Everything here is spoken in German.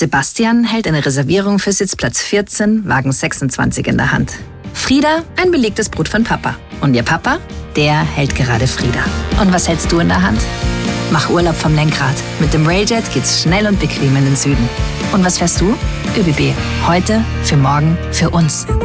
Sebastian hält eine Reservierung für Sitzplatz 14, Wagen 26 in der Hand. Frieda ein belegtes Brot von Papa. Und ihr Papa, der hält gerade Frieda. Und was hältst du in der Hand? Mach Urlaub vom Lenkrad. Mit dem Railjet geht's schnell und bequem in den Süden. Und was fährst du? ÖBB. Heute, für morgen, für uns.